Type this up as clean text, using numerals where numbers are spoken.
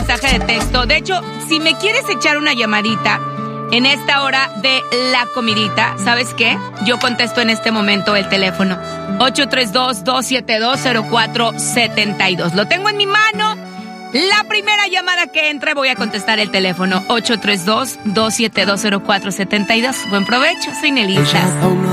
mensaje de texto. De hecho, si me quieres echar una llamadita en esta hora de la comidita, ¿sabes qué? Yo contesto en este momento el teléfono 832-272-0472. Lo tengo en mi mano. La primera llamada que entre voy a contestar el teléfono 832-272-0472. Buen provecho, soy Nelly.